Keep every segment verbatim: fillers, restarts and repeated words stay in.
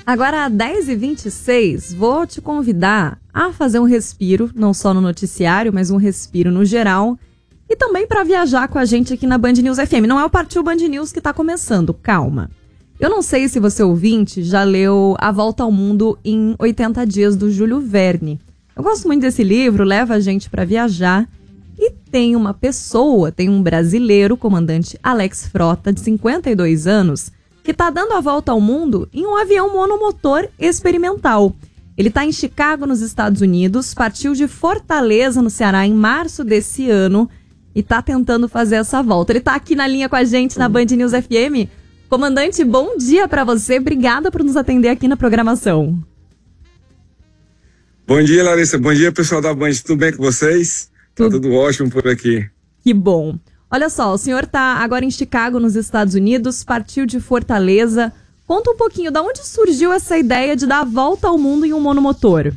Agora, às dez e vinte e seis, vou te convidar a fazer um respiro, não só no noticiário, mas um respiro no geral. E também para viajar com a gente aqui na Band News F M. Não é o Partiu Band News que está começando, calma. Eu não sei se você, ouvinte, já leu A Volta ao Mundo em oitenta dias, do Júlio Verne. Eu gosto muito desse livro, leva a gente para viajar. E tem uma pessoa, tem um brasileiro, comandante Alex Frota, de cinquenta e dois anos, que está dando a volta ao mundo em um avião monomotor experimental. Ele está em Chicago, nos Estados Unidos, partiu de Fortaleza, no Ceará, em março desse ano, e está tentando fazer essa volta. Ele está aqui na linha com a gente na Band News F M. Comandante, bom dia para você. Obrigada por nos atender aqui na programação. Bom dia, Larissa. Bom dia, pessoal da Band. Tudo bem com vocês? Tudo, tá tudo ótimo por aqui. Que bom. Olha só, o senhor está agora em Chicago, nos Estados Unidos, partiu de Fortaleza. Conta um pouquinho, de onde surgiu essa ideia de dar a volta ao mundo em um monomotor?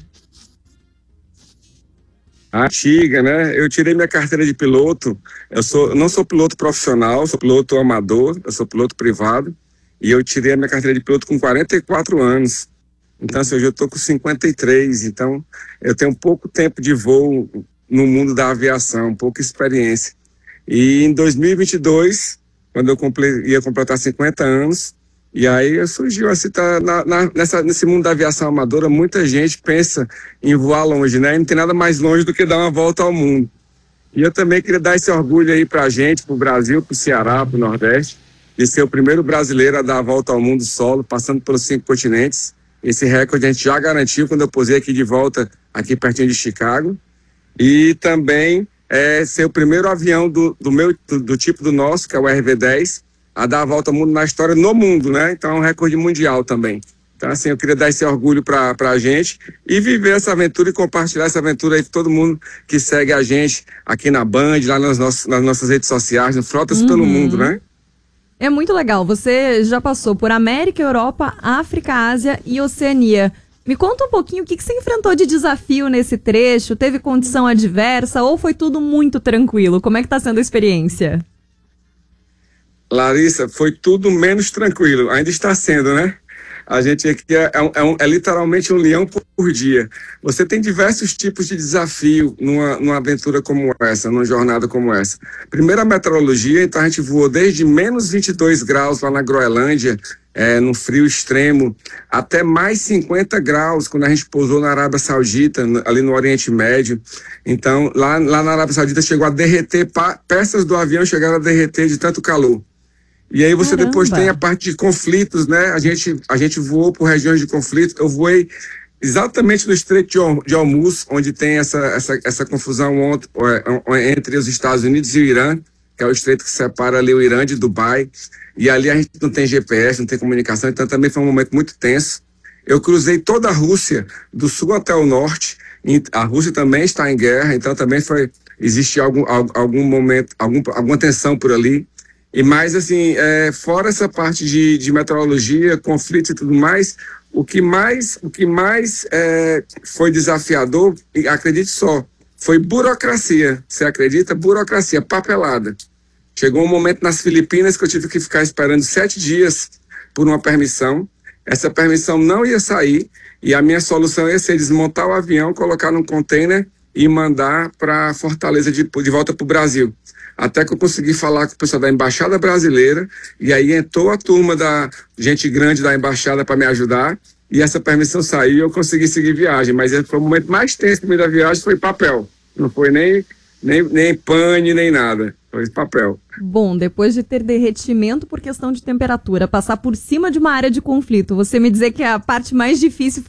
Antiga, né? Eu tirei minha carteira de piloto. Eu sou, eu não sou piloto profissional, sou piloto amador, eu sou piloto privado. E eu tirei a minha carteira de piloto com quarenta e quatro anos. Então, assim, hoje eu estou com cinquenta e três. Então, eu tenho pouco tempo de voo no mundo da aviação, pouca experiência. E em dois mil e vinte e dois, quando eu comple- ia completar cinquenta anos, e aí surgiu assim, tá, na, na, nessa, nesse mundo da aviação amadora, muita gente pensa em voar longe, né? E não tem nada mais longe do que dar uma volta ao mundo. E eu também queria dar esse orgulho aí pra gente, pro Brasil, pro Ceará, pro Nordeste, de ser o primeiro brasileiro a dar a volta ao mundo solo, passando pelos cinco continentes. Esse recorde a gente já garantiu quando eu posei aqui de volta, aqui pertinho de Chicago. E também é, ser o primeiro avião do, do, meu, do, do tipo do nosso, que é o R V dez, a dar a volta ao mundo na história no mundo, né? Então é um recorde mundial também. Então, assim, eu queria dar esse orgulho pra, pra gente e viver essa aventura e compartilhar essa aventura aí com todo mundo que segue a gente aqui na Band, lá nas, nossos, nas nossas redes sociais, no Frotas uhum. pelo Mundo, né? É muito legal. Você já passou por América, Europa, África, Ásia e Oceania. Me conta um pouquinho o que, que você enfrentou de desafio nesse trecho. Teve condição adversa ou foi tudo muito tranquilo? Como é que tá sendo a experiência? Larissa, foi tudo menos tranquilo. Ainda está sendo, né? A gente aqui é, é, é, um, é literalmente um leão por, por dia. Você tem diversos tipos de desafio numa, numa aventura como essa, numa jornada como essa. Primeiro, a meteorologia. Então, a gente voou desde menos vinte e dois graus lá na Groenlândia, é, no frio extremo, até mais cinquenta graus quando a gente pousou na Arábia Saudita, ali no Oriente Médio. Então, lá, lá na Arábia Saudita chegou a derreter, peças do avião chegaram a derreter de tanto calor. E aí você Caramba. Depois tem a parte de conflitos, né? A gente, a gente voou por regiões de conflito. Eu voei exatamente no Estreito de Hormuz, onde tem essa, essa, essa confusão entre os Estados Unidos e o Irã, que é o estreito que separa ali o Irã de Dubai. E ali a gente não tem G P S, não tem comunicação, então também foi um momento muito tenso. Eu cruzei toda a Rússia, do sul até o norte. A Rússia também está em guerra, então também foi, existe algum, algum momento, algum, alguma tensão por ali. E mais assim, é, fora essa parte de, de meteorologia, conflitos e tudo mais, o que mais, o que mais é, foi desafiador, acredite só, foi burocracia. Você acredita? Burocracia, papelada. Chegou um momento nas Filipinas que eu tive que ficar esperando sete dias por uma permissão. Essa permissão não ia sair e a minha solução ia ser desmontar o avião, colocar num container e mandar para Fortaleza de, de volta para o Brasil. Até que eu consegui falar com o pessoal da Embaixada Brasileira, e aí entrou a turma da gente grande da Embaixada para me ajudar, e essa permissão saiu e eu consegui seguir viagem. Mas foi o momento mais tenso da viagem, foi papel. Não foi nem, nem, nem pane, nem nada. Foi papel. Bom, depois de ter derretimento por questão de temperatura, passar por cima de uma área de conflito, você me dizer que a parte mais difícil